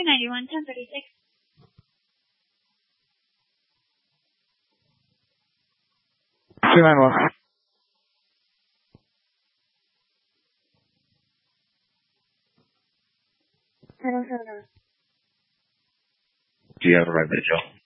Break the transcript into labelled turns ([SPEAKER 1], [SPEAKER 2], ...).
[SPEAKER 1] 91 1036.
[SPEAKER 2] $291.
[SPEAKER 1] I don't have that.
[SPEAKER 3] Do you have a right, Mitchell?